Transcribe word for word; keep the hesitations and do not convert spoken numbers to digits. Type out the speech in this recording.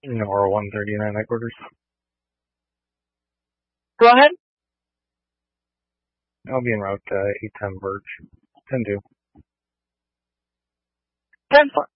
Nora one thirty-nine headquarters. Go ahead. I'll be en route to eight ten Verge. ten two. ten four.